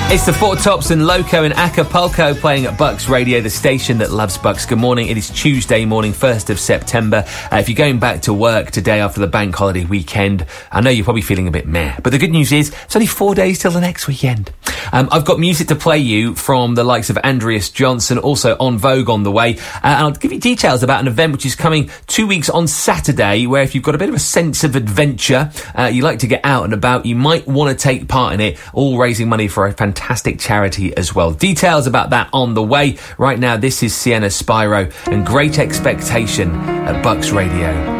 It's the Four Tops and Loco and Acapulco playing at Bucks Radio, the station that loves Bucks. Good morning. It is Tuesday morning, 1st of September. If you're going back to work today after the bank holiday weekend, I know you're probably feeling a bit meh. But the good news is, it's only 4 days till the next weekend. I've got music to play you from the likes of Andreas Johnson, also En Vogue on the way. And I'll give you details about an event which is coming 2 weeks on Saturday, where if you've got a bit of a sense of adventure, you like to get out and about, you might want to take part in it, all raising money for a fantastic charity as well. Details about that on the way. Right now, this is Sienna Spyro and Great Expectation at Bucks Radio.